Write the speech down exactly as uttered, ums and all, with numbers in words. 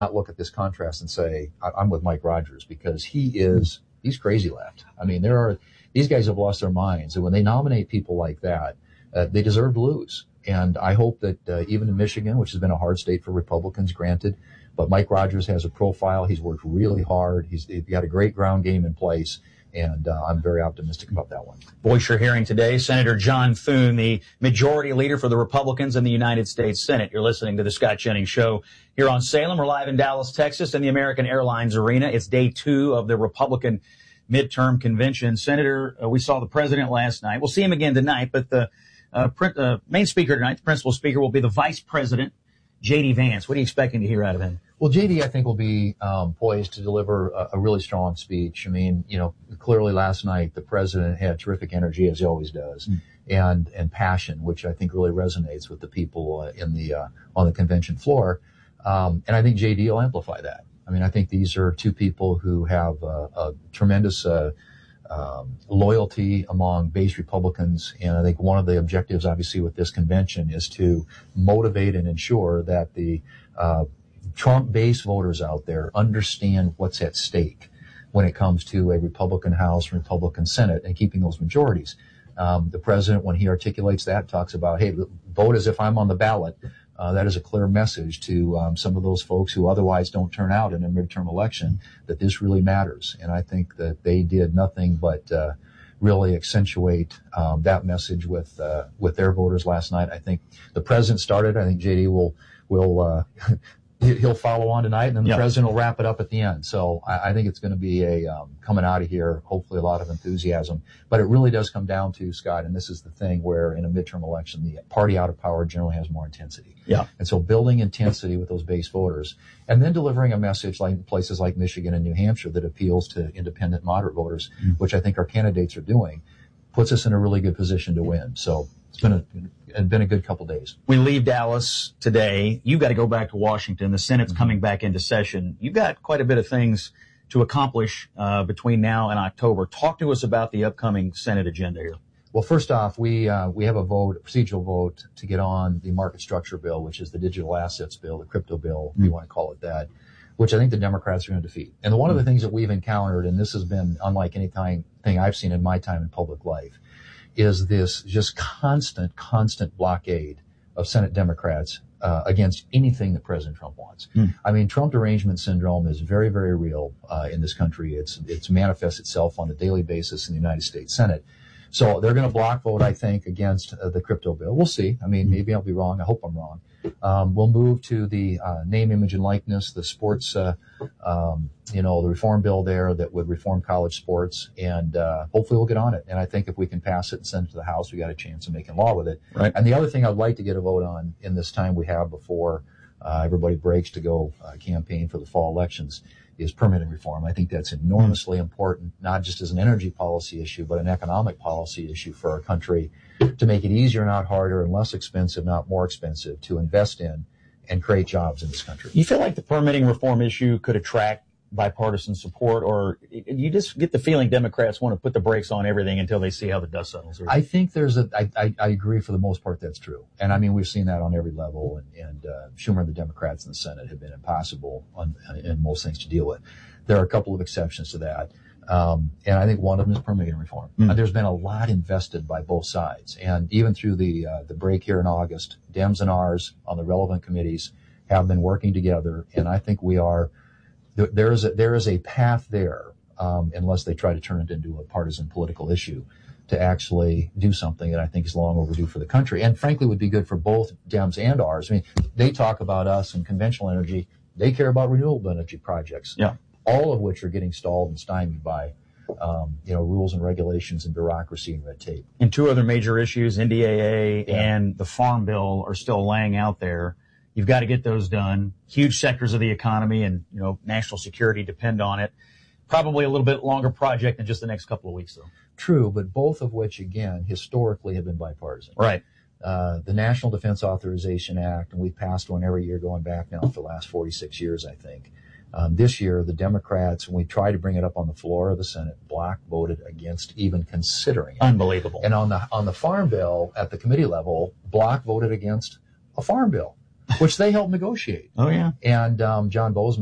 not look at this contrast and say, I'm with Mike Rogers, because he is, he's crazy left. I mean, there are, these guys have lost their minds. And when they nominate people like that, uh, they deserve to lose. And I hope that uh, even in Michigan, which has been a hard state for Republicans, granted, but Mike Rogers has a profile. He's worked really hard. He's, he's got a great ground game in place. And uh, I'm very optimistic about that one. Voice you're hearing today, Senator John Thune, the majority leader for the Republicans in the United States Senate. You're listening to the Scott Jennings Show here on Salem. We're live in Dallas, Texas, in the American Airlines Arena. It's day two of the Republican midterm convention. Senator, uh, we saw the president last night. We'll see him again tonight, but the uh, print, uh, main speaker tonight, the principal speaker, will be the vice president, J D Vance. What are you expecting to hear out of him? Well, J D, I think, will be um, poised to deliver a, a really strong speech. I mean, you know, clearly last night the president had terrific energy, as he always does, mm. and and passion, which I think really resonates with the people uh, in the uh, on the convention floor. Um, and I think J D will amplify that. I mean, I think these are two people who have uh, a tremendous uh, um, loyalty among base Republicans, and I think one of the objectives, obviously, with this convention is to motivate and ensure that the uh, Trump base voters out there understand what's at stake when it comes to a Republican House, Republican Senate, and keeping those majorities. Um, the president, when he articulates that, talks about, hey, vote as if I'm on the ballot. Uh, that is a clear message to um, some of those folks who otherwise don't turn out in a midterm election, that this really matters. And I think that they did nothing but uh, really accentuate um, that message with uh, with their voters last night. I think the president started. I think J D will will uh, he'll follow on tonight, and then the yep. president will wrap it up at the end. So I, I think it's going to be a um, coming out of here, hopefully a lot of enthusiasm. But it really does come down to, Scott, and this is the thing where in a midterm election, the party out of power generally has more intensity. Yeah. And so building intensity with those base voters, and then delivering a message like places like Michigan and New Hampshire that appeals to independent, moderate voters, mm-hmm. which I think our candidates are doing, puts us in a really good position to win. So it's been a, it's been a good couple days. We leave Dallas today. You've got to go back to Washington. The Senate's mm-hmm. coming back into session. You've got quite a bit of things to accomplish uh, between now and October. Talk to us about the upcoming Senate agenda here. Well, first off, we uh, we have a vote, a procedural vote, to get on the market structure bill, which is the digital assets bill, the crypto bill, if you want to call it that, which I think the Democrats are going to defeat. And one of the things that we've encountered, and this has been unlike any time, thing I've seen in my time in public life, is this just constant, constant blockade of Senate Democrats uh, against anything that President Trump wants. Mm. I mean, Trump derangement syndrome is very, very real uh, in this country. It's it's manifests itself on a daily basis in the United States Senate. So they're going to block vote, I think, against uh, the crypto bill. We'll see. I mean, maybe I'll be wrong. I hope I'm wrong. Um, we'll move to the uh, name, image, and likeness, the sports, uh, um, you know, the reform bill there that would reform college sports, and uh, hopefully we'll get on it. And I think if we can pass it and send it to the House, we got a chance of making law with it. Right. And the other thing I'd like to get a vote on in this time we have before uh, everybody breaks to go uh, campaign for the fall elections is permitting reform. I think that's enormously important, not just as an energy policy issue, but an economic policy issue for our country, to make it easier, not harder, and less expensive, not more expensive, to invest in and create jobs in this country. You feel like the permitting reform issue could attract bipartisan support, or you just get the feeling Democrats want to put the brakes on everything until they see how the dust settles? I think there's a, I, I, I agree for the most part that's true. And I mean, we've seen that on every level, and, and uh, Schumer and the Democrats in the Senate have been impossible on, in most things to deal with. There are a couple of exceptions to that. Um, and I think one of them is permitting reform. Mm. Uh, there's been a lot invested by both sides. And even through the, uh, the break here in August, Dems and ours on the relevant committees have been working together. And I think we are, there is a, there is a path there, um, unless they try to turn it into a partisan political issue, to actually do something that I think is long overdue for the country. And frankly would be good for both Dems and ours. I mean, they talk about us and conventional energy. They care about renewable energy projects. Yeah. All of which are getting stalled and stymied by, um, you know, rules and regulations and bureaucracy and red tape. And two other major issues, N D A A yeah. and the Farm Bill, are still laying out there. You've got to get those done. Huge sectors of the economy and, you know, national security depend on it. Probably a little bit longer project than just the next couple of weeks, though. True, but both of which, again, historically have been bipartisan. Right. Uh, the National Defense Authorization Act, and we've passed one every year going back now for the last forty-six years, I think. Um, this year, the Democrats, when we tried to bring it up on the floor of the Senate, block voted against even considering it. Unbelievable. And on the on the Farm Bill at the committee level, block voted against a farm bill. which they helped negotiate. Oh, yeah. And um, John Bozeman